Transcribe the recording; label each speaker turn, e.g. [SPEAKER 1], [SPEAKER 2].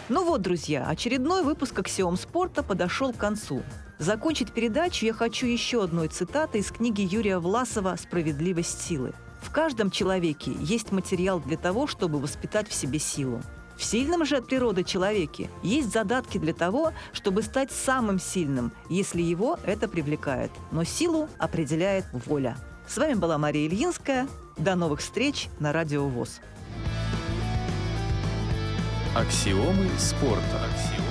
[SPEAKER 1] Ну вот, друзья, очередной выпуск «Аксиом спорта» подошел к концу. Закончить передачу я хочу еще одной цитатой из книги Юрия Власова «Справедливость силы». В каждом человеке есть материал для того, чтобы воспитать в себе силу. В сильном же от природы человеке есть задатки для того, чтобы стать самым сильным, если его это привлекает. Но силу определяет воля. С вами была Мария Ильинская. До новых встреч на Радио ВОС.
[SPEAKER 2] Аксиомы спорта.